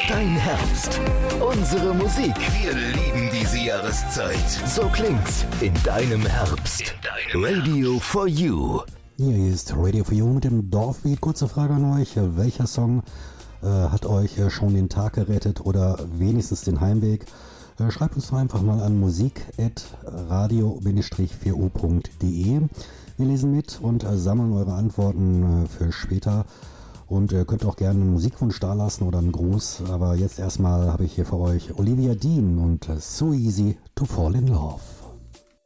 Dein Herbst. Unsere Musik. Wir lieben diese Jahreszeit. So klingt's in deinem Herbst. Radio for You. Hier ist Radio for You mit dem Dorfbeat. Kurze Frage an euch. Welcher Song hat euch schon den Tag gerettet oder wenigstens den Heimweg? Schreibt uns doch einfach mal an musik@radio-4u.de. Wir lesen mit und sammeln eure Antworten für später. Und ihr könnt auch gerne einen Musikwunsch dalassen oder einen Gruß. Aber jetzt erstmal habe ich hier für euch Olivia Dean und So Easy to Fall in Love.